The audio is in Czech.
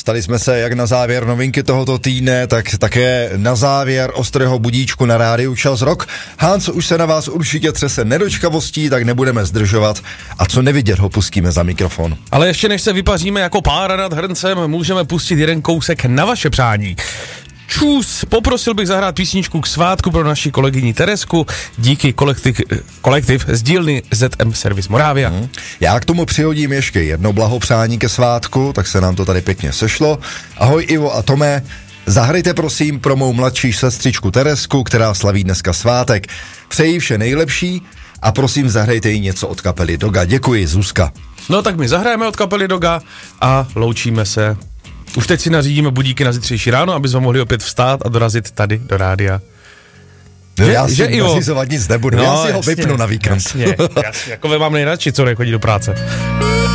Dostali jsme se jak na závěr novinky tohoto týdne, tak také na závěr ostrého budíčku na rádiu Čas Rock. Hans už se na vás určitě třese nedočkavostí, tak nebudeme zdržovat a co nevidět ho pustíme za mikrofon. Ale ještě než se vypaříme jako pára nad hrncem, můžeme pustit jeden kousek na vaše přání. Čus, poprosil bych zahrát písničku k svátku pro naši kolegyni Teresku, díky kolektiv z dílny ZM Service Moravia. Já k tomu přihodím ještě jedno blahopřání ke svátku, tak se nám to tady pěkně sešlo. Ahoj Ivo a Tome, zahrajte prosím pro mou mladší sestřičku Teresku, která slaví dneska svátek. Přeji vše nejlepší a prosím zahrajte jí něco od kapely Doga. Děkuji, Zuzka. No tak my zahrajeme od kapely Doga a loučíme se. Už teď si nařídíme budíky na zítřejší ráno, aby jsme mohli opět vstát a dorazit tady do rádia. No, já si nařizovat nic nebudu, já si ho vypnu na víkend. Jasně, jako mám nejradši, co nechodí do práce.